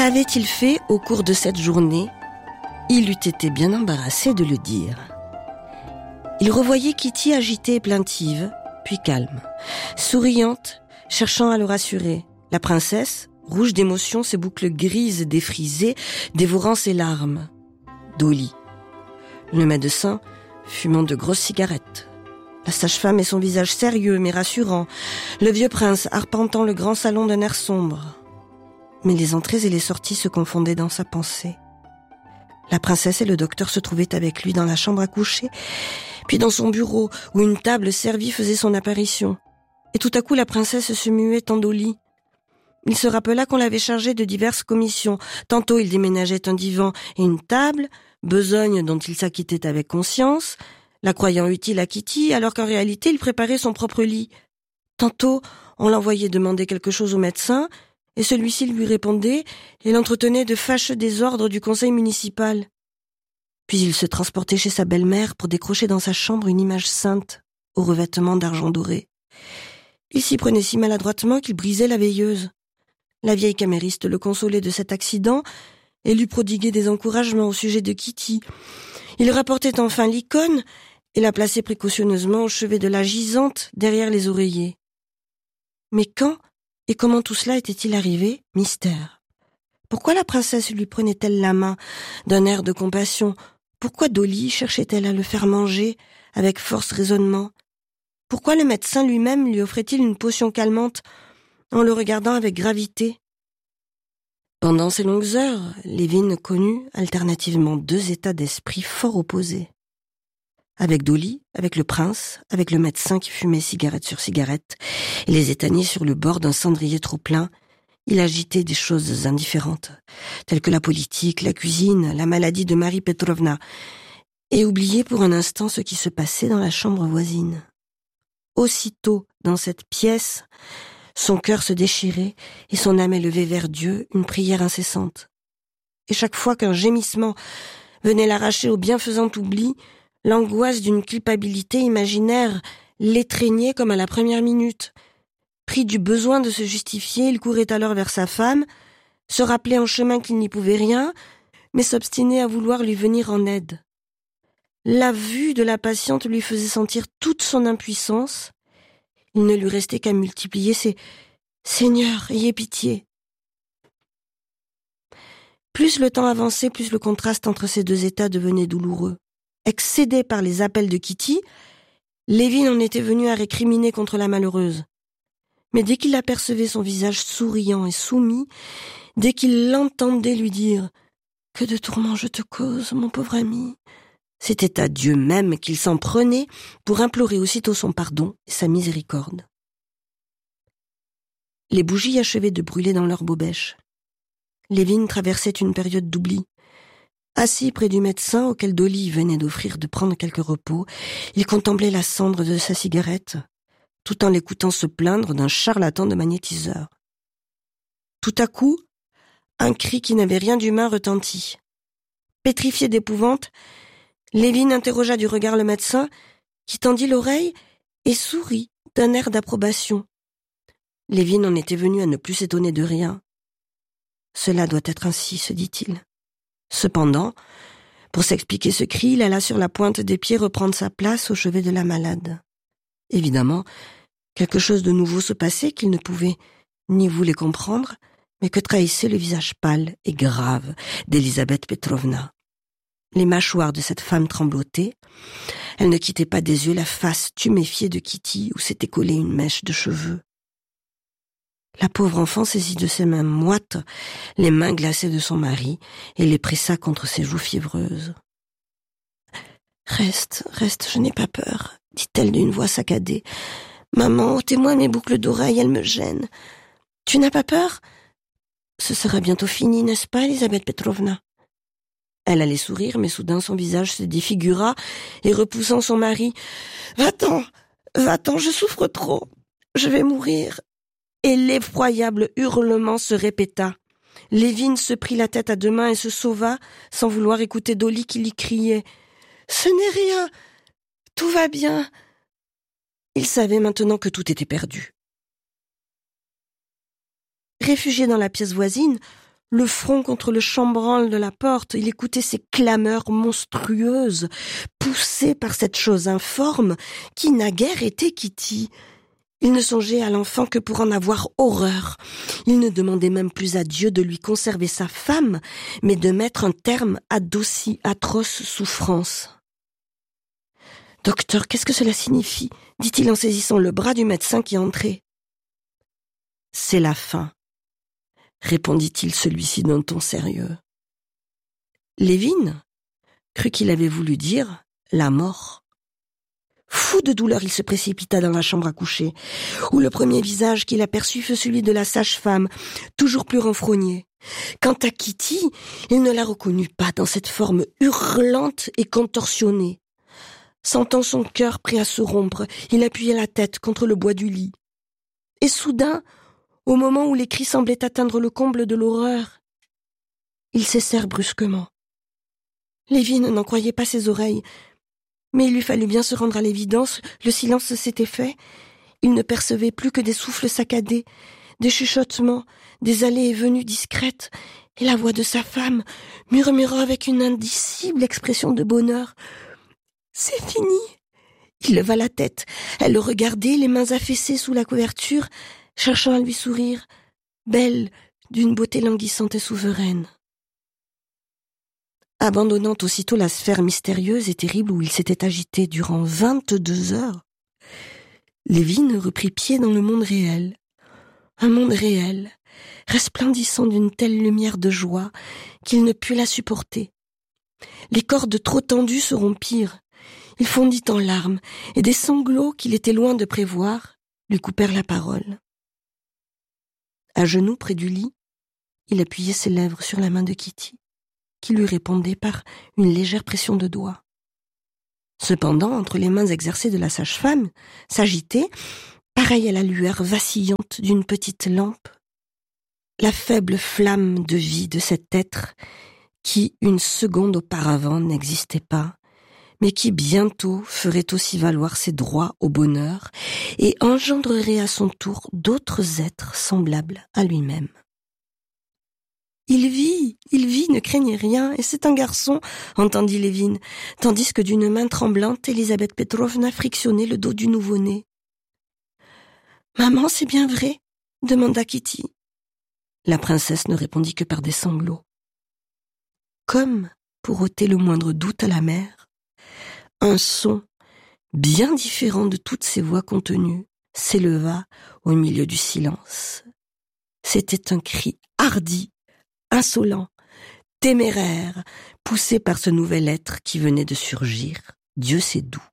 Qu'avait-il fait au cours de cette journée ? Il eût été bien embarrassé de le dire. Il revoyait Kitty agitée et plaintive, puis calme, souriante, cherchant à le rassurer. La princesse, rouge d'émotion, ses boucles grises défrisées, dévorant ses larmes. Dolly. Le médecin, fumant de grosses cigarettes. La sage-femme et son visage sérieux mais rassurant. Le vieux prince arpentant le grand salon d'un air sombre. Mais les entrées et les sorties se confondaient dans sa pensée. La princesse et le docteur se trouvaient avec lui dans la chambre à coucher, puis dans son bureau, où une table servie faisait son apparition. Et tout à coup, la princesse se muait en Dolly. Il se rappela qu'on l'avait chargé de diverses commissions. Tantôt, il déménageait un divan et une table, besogne dont il s'acquittait avec conscience, la croyant utile à Kitty, alors qu'en réalité, il préparait son propre lit. Tantôt, on l'envoyait demander quelque chose au médecin, et celui-ci lui répondait et l'entretenait de fâcheux désordres du conseil municipal. Puis il se transportait chez sa belle-mère pour décrocher dans sa chambre une image sainte, au revêtement d'argent doré. Il s'y prenait si maladroitement qu'il brisait la veilleuse. La vieille camériste le consolait de cet accident et lui prodiguait des encouragements au sujet de Kitty. Il rapportait enfin l'icône et la plaçait précautionneusement au chevet de la gisante derrière les oreillers. Mais quand et comment tout cela était-il arrivé ? Mystère. Pourquoi la princesse lui prenait-elle la main d'un air de compassion ? Pourquoi Dolly cherchait-elle à le faire manger avec force raisonnement ? Pourquoi le médecin lui-même lui offrait-il une potion calmante en le regardant avec gravité ? Pendant ces longues heures, Levin connut alternativement deux états d'esprit fort opposés. Avec Dolly, avec le prince, avec le médecin qui fumait cigarette sur cigarette et les éteignait sur le bord d'un cendrier trop plein, il agitait des choses indifférentes, telles que la politique, la cuisine, la maladie de Marie Petrovna, et oubliait pour un instant ce qui se passait dans la chambre voisine. Aussitôt, dans cette pièce, son cœur se déchirait et son âme élevait vers Dieu une prière incessante. Et chaque fois qu'un gémissement venait l'arracher au bienfaisant oubli, l'angoisse d'une culpabilité imaginaire l'étreignait comme à la première minute. Pris du besoin de se justifier, il courait alors vers sa femme, se rappelait en chemin qu'il n'y pouvait rien, mais s'obstinait à vouloir lui venir en aide. La vue de la patiente lui faisait sentir toute son impuissance. Il ne lui restait qu'à multiplier ses « Seigneur, ayez pitié !» Plus le temps avançait, plus le contraste entre ces deux états devenait douloureux. Excédé par les appels de Kitty, Levin en était venu à récriminer contre la malheureuse. Mais dès qu'il apercevait son visage souriant et soumis, dès qu'il l'entendait lui dire « Que de tourments je te cause, mon pauvre ami !» c'était à Dieu même qu'il s'en prenait pour implorer aussitôt son pardon et sa miséricorde. Les bougies achevaient de brûler dans leur bobèche. Levin traversait une période d'oubli. Assis près du médecin auquel Dolly venait d'offrir de prendre quelque repos, il contemplait la cendre de sa cigarette, tout en l'écoutant se plaindre d'un charlatan de magnétiseur. Tout à coup, un cri qui n'avait rien d'humain retentit. Pétrifié d'épouvante, Levin interrogea du regard le médecin, qui tendit l'oreille et sourit d'un air d'approbation. Levin en était venu à ne plus s'étonner de rien. Cela doit être ainsi, se dit-il. Cependant, pour s'expliquer ce cri, il alla sur la pointe des pieds reprendre sa place au chevet de la malade. Évidemment, quelque chose de nouveau se passait qu'il ne pouvait ni voulait comprendre, mais que trahissait le visage pâle et grave d'Elisabeth Petrovna. Les mâchoires de cette femme tremblotaient. Elle ne quittait pas des yeux la face tuméfiée de Kitty où s'était collée une mèche de cheveux. La pauvre enfant saisit de ses mains moites les mains glacées de son mari et les pressa contre ses joues fiévreuses. « Reste, je n'ai pas peur, » dit-elle d'une voix saccadée. « Maman, ôtez-moi mes boucles d'oreilles, elles me gênent. Tu n'as pas peur ? Ce sera bientôt fini, n'est-ce pas, Elisabeth Petrovna ?» Elle allait sourire, mais soudain son visage se défigura et repoussant son mari, « Va-t'en, je souffre trop, je vais mourir. » Et l'effroyable hurlement se répéta. Levin se prit la tête à deux mains et se sauva, sans vouloir écouter Dolly qui lui criait « Ce n'est rien, tout va bien. » Il savait maintenant que tout était perdu. Réfugié dans la pièce voisine, le front contre le chambranle de la porte. Il écoutait ces clameurs monstrueuses, poussées par cette chose informe qui naguère était Kitty. Il ne songeait à l'enfant que pour en avoir horreur. Il ne demandait même plus à Dieu de lui conserver sa femme, mais de mettre un terme à d'aussi atroces souffrances. « Docteur, qu'est-ce que cela signifie ?» dit-il en saisissant le bras du médecin qui entrait. « C'est la fin, » répondit-il celui-ci d'un ton sérieux. Lévin crut qu'il avait voulu dire la mort. Fou de douleur, il se précipita dans la chambre à coucher, où le premier visage qu'il aperçut fut celui de la sage-femme, toujours plus renfrognée. Quant à Kitty, il ne la reconnut pas dans cette forme hurlante et contorsionnée. Sentant son cœur prêt à se rompre, il appuyait la tête contre le bois du lit. Et soudain, au moment où les cris semblaient atteindre le comble de l'horreur, ils cessèrent brusquement. Lévin n'en croyait pas ses oreilles, mais il lui fallut bien se rendre à l'évidence, le silence s'était fait. Il ne percevait plus que des souffles saccadés, des chuchotements, des allées et venues discrètes, et la voix de sa femme murmurant avec une indicible expression de bonheur. « C'est fini !» Il leva la tête. Elle le regardait, les mains affaissées sous la couverture, cherchant à lui sourire, belle, d'une beauté languissante et souveraine. Abandonnant aussitôt la sphère mystérieuse et terrible où il s'était agité durant 22 heures, Lévin reprit pied dans le monde réel. Un monde réel, resplendissant d'une telle lumière de joie qu'il ne put la supporter. Les cordes trop tendues se rompirent. Il fondit en larmes, et des sanglots qu'il était loin de prévoir lui coupèrent la parole. À genoux près du lit, il appuyait ses lèvres sur la main de Kitty, qui lui répondait par une légère pression de doigts. Cependant, entre les mains exercées de la sage-femme, s'agitait, pareille à la lueur vacillante d'une petite lampe, la faible flamme de vie de cet être qui, une seconde auparavant, n'existait pas, mais qui bientôt ferait aussi valoir ses droits au bonheur et engendrerait à son tour d'autres êtres semblables à lui-même. Il vit, ne craignez rien, et c'est un garçon, entendit Lévin, tandis que d'une main tremblante, Elisabeth Petrovna frictionnait le dos du nouveau-né. « Maman, c'est bien vrai ?» demanda Kitty. La princesse ne répondit que par des sanglots. Comme pour ôter le moindre doute à la mère, un son, bien différent de toutes ces voix contenues, s'éleva au milieu du silence. C'était un cri hardi, insolent, téméraire, poussé par ce nouvel être qui venait de surgir, Dieu sait d'où.